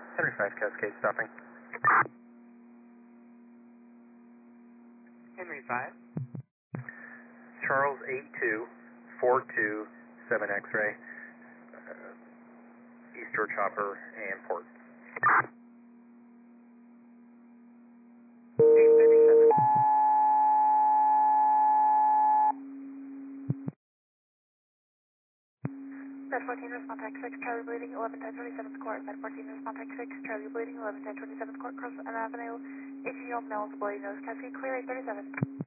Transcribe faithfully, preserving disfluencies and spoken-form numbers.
Henry five Cascade stopping. Henry five. Charles eight two four two seven X-ray. Uh, East George Hopper and Port. eight thirty-seven. Red fourteen, response X six, Charlie bleeding, eleven ten twenty-seventh court. Red fourteen, response X six, Charlie bleeding, eleven ten twenty-seventh court, Cross Avenue, eighteen year old male with bloody nose, Cascade, clear eight thirty-seven.